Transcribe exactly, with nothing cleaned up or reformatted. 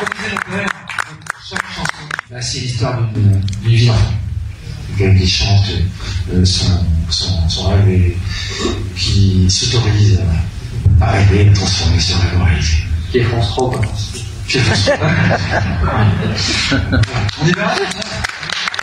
improviser le poème. Chaque chanson, bah, c'est l'histoire d'une vie d'enfant. Quelqu'un qui chante euh, son, son, son rêve et qui s'autorise à rêver, à transformer ce rêve en réalité. Qui est France trop, quoi. Qui est France trop. On y va.